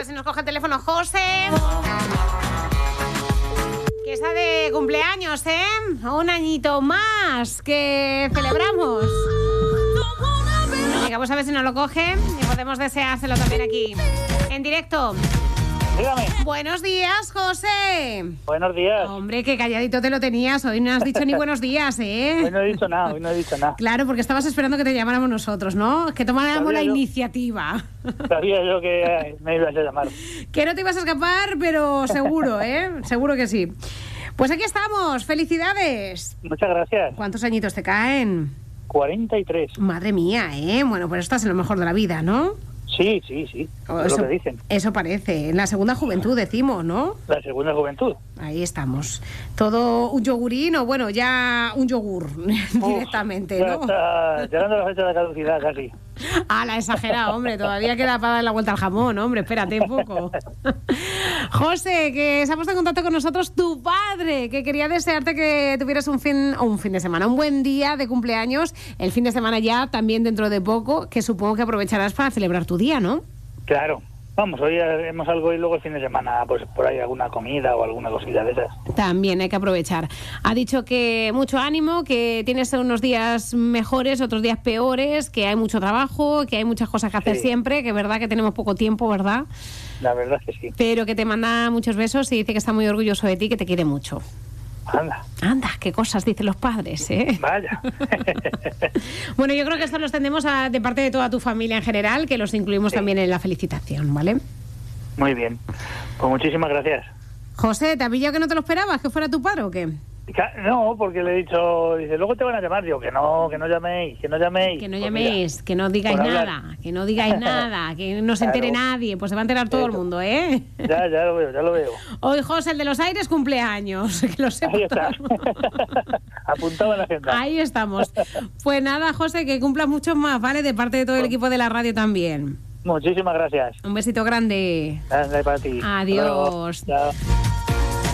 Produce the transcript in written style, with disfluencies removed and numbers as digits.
ver si nos coge el teléfono José, que está de cumpleaños, ¿eh? Un añito más que celebramos. Venga, pues a ver si nos lo coge y podemos deseárselo también aquí, en directo. Dígame. Buenos días, José. Buenos días. Hombre, qué calladito te lo tenías. Hoy no has dicho ni buenos días, ¿eh? Hoy no he dicho nada. Claro, porque estabas esperando que te llamáramos nosotros, ¿no? Que tomáramos Sabía la yo. iniciativa. Sabía yo que me ibas a llamar. Que no te ibas a escapar, pero seguro, ¿eh? Seguro que sí. Pues aquí estamos. ¡Felicidades! Muchas gracias. ¿Cuántos añitos te caen? 43. Madre mía, ¿eh? Bueno, pues estás en lo mejor de la vida, ¿no? Sí. Es lo que dicen. Eso parece. En la segunda juventud decimos, ¿no? La segunda juventud. Ahí estamos. Todo un yogurín o, bueno, ya un yogur directamente, Ya ¿no? está llegando la fecha de caducidad casi. La exagerado, hombre. Todavía queda para dar la vuelta al jamón, hombre. Espérate un poco. José, que se ha puesto en contacto con nosotros tu padre, que quería desearte que tuvieras un fin de semana, un buen día de cumpleaños. El fin de semana ya, también dentro de poco, que supongo que aprovecharás para celebrar tu día, ¿no? Claro. Vamos, hoy haremos algo y luego el fin de semana, pues por ahí alguna comida o alguna cosita de esas. También hay que aprovechar. Ha dicho que mucho ánimo, que tienes unos días mejores, otros días peores, que hay mucho trabajo, que hay muchas cosas que hacer siempre, que es verdad que tenemos poco tiempo, ¿verdad? La verdad es que sí. Pero que te manda muchos besos y dice que está muy orgulloso de ti, que te quiere mucho. Anda, qué cosas dicen los padres, ¿eh? Vaya. Bueno, yo creo que esto lo extendemos de parte de toda tu familia en general, que los incluimos también en la felicitación, ¿vale? Muy bien. Pues muchísimas gracias. José, ¿te ha pillado que no te lo esperabas, que fuera tu padre o qué? No, porque le he dicho, dice, luego te van a llamar. Digo, que no llaméis. Que no llaméis, Pues que no digáis por hablar. nada, que no digáis nada, que no se entere Claro. nadie, pues se va a enterar todo el mundo, ¿eh? Ya lo veo. Hoy José, el de los aires, cumpleaños, que lo sepa Ahí está. todo el mundo. Apuntado en la agenda. Ahí estamos. Pues nada, José, que cumplas muchos más, ¿vale? De parte de todo el equipo de la radio también. Muchísimas gracias. Un besito grande. Grande para ti. Adiós. Hasta luego. Chao.